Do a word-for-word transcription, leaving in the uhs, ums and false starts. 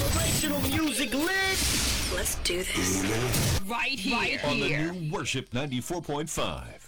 Inspirational music lit. Let's do this. Right here. On the new Worship ninety-four point five.